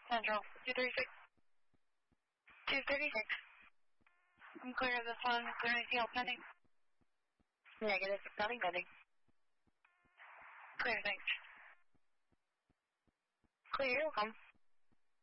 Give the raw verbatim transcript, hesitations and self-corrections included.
Central, two thirty-six. two thirty-six. I'm clear of this one. Is there anything else pending? Negative. Nothing pending. Clear, thanks. Clear, you're welcome.